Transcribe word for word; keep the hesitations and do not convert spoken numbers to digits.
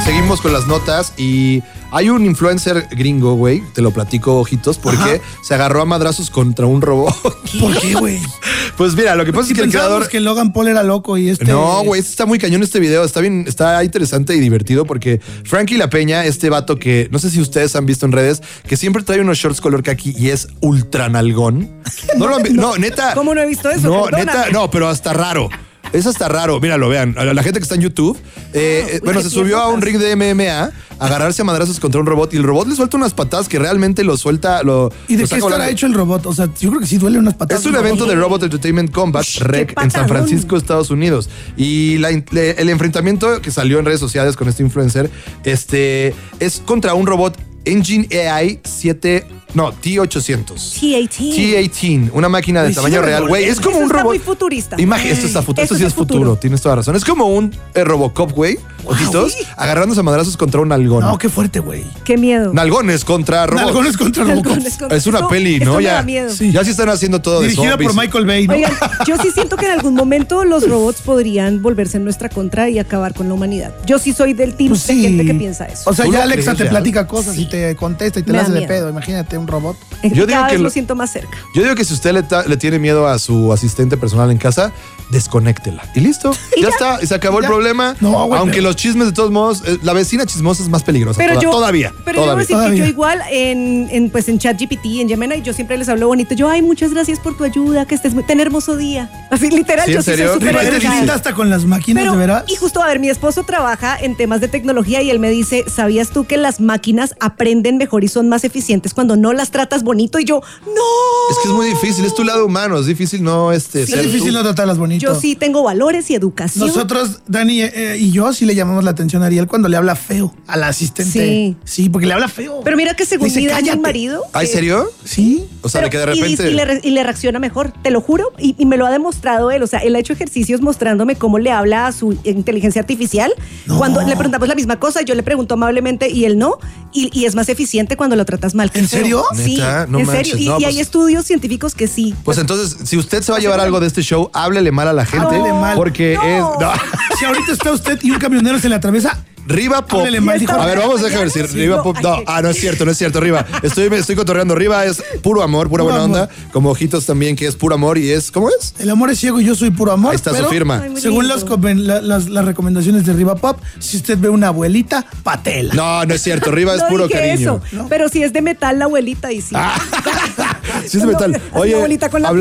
seguimos con las notas y hay un influencer gringo, güey, te lo platico, ojitos, porque Ajá. se agarró a madrazos contra un robot. ¿Qué? ¿Por qué, güey? Pues mira, lo que pasa si es que el creador... que Logan Paul era loco y este... No, güey, este está muy cañón este video, está bien, está interesante y divertido porque Frankie La Peña, este vato que no sé si ustedes han visto en redes, que siempre trae unos shorts color khaki y es ultra nalgón. No lo han visto, no, neta. ¿Cómo no he visto eso? No, Perdóname. neta, no, pero hasta raro. Es hasta raro, míralo, vean. A la gente que está en YouTube, eh, Ah, eh, bueno, se subió a un ring de M M A a agarrarse a madrazos contra un robot y el robot le suelta unas patadas que realmente lo suelta. Lo, ¿Y de lo qué estará volando. hecho el robot? O sea, yo creo que sí duele unas patadas. Es un evento de Robot Entertainment Combat Ush, R E C en San Francisco, Estados Unidos. Y la, le, el enfrentamiento que salió en redes sociales con este influencer este, es contra un robot Engine A I siete... No, T ochocientos. T dieciocho. T dieciocho, una máquina de Ay, tamaño sí, real. Güey, es como Eso un está robot. muy futurista. Imagen, esto está futuro. Esto, Esto sí es es futuro. futuro. Tienes toda razón. Es como un eh, Robocop, güey. Ojitos, agarrándose a madrazos contra un nalgón. No, qué fuerte, güey. Qué miedo. Nalgones contra robots. Nalgones contra Robocop. Nalgones contra- Es una Esto- peli, esto ¿no? me Ya, da miedo. Sí. ya sí están haciendo todo Dirigida de por zombies. Michael Bay, ¿no? Oigan, yo sí siento que en algún momento los robots podrían volverse en nuestra contra y acabar con la humanidad. Yo sí soy del team Pues de sí. gente que piensa eso. O sea, ¿Tú ya lo Alexa crees te real? platica cosas y te contesta y te Me la da hace de miedo. pedo. Imagínate un robot. Es que Yo digo cada que vez lo- lo siento más cerca. Yo digo que si usted le, ta- le tiene miedo a su asistente personal en casa, desconéctela. Y listo. Y ya, ya. está. Y se acabó Ya. el problema. No, güey, Aunque pero- los chismes, de todos modos, eh, la vecina chismosa es más peligrosa. Pero toda- yo, todavía. Pero yo debo todavía. decir que Todavía. yo igual en, en, pues en ChatGPT, en Gemini, yo siempre les hablo bonito. Yo, ay, muchas gracias por tu ayuda, que estés muy, ten hermoso día. Así, literal, ¿Sí, yo en sí soy serio? súper Riva, ¿eres educada. linda hasta con las máquinas, Pero, de veras? y justo, a ver, mi esposo trabaja en temas de tecnología y él me dice, ¿sabías tú que las máquinas aprenden mejor y son más eficientes cuando no las tratas bonito? Y yo, no. Es que es muy difícil. Es tu lado humano. Es difícil no este, Es ser difícil tú. no tratarlas bonito. Yo sí tengo valores y educación. Nosotros, Dani eh, y yo, sí le llamamos la atención a Ariel cuando le habla feo a la asistente. Sí. Sí, porque le habla feo. Pero mira que según Dice, mi Dani, "Cállate". mi marido... ¿Ay, eh, serio? Sí. O sea, de que de Pero- y- repente. Y, le, re- y le reacciona mejor, te lo juro, y, y me lo ha demostrado él. O sea, él ha hecho ejercicios mostrándome cómo le habla a su inteligencia artificial. No. Cuando le preguntamos la misma cosa, yo le pregunto amablemente y él no. Y, y es más eficiente cuando lo tratas mal. Qué ¿En feo. serio? Sí, ¿Neta? No en manches, serio. Y, no, y pues- hay estudios científicos que sí. Pues entonces, si usted se va a llevar algo de este show, háblele mal a la gente. Háblele mal. Porque No. es. no. Si ahorita está usted y un camionero se le atraviesa, Riva Pop. Háblele mal, dijo. A ver, vamos a dejar de Mañana, decir sí, Riva no, Pop. ay, No, qué- ah, no es cierto, no es cierto, Riva. Estoy, me estoy cotorreando. Riva es puro amor, pura Puro buena amor. onda. Como Ojitos también, que es puro amor y es. ¿Cómo es? el amor es ciego y yo soy puro amor. Ahí está su pero, firma. Ay, muy Según lindo. las, comen- la- las, las recomendaciones de Riva Pop, si usted ve una abuelita, patela. No, no es cierto. Riva es No puro dije cariño. eso, pero si es de metal la abuelita y sí. Sí, es metal. Así la Oye, abuelita con la habla-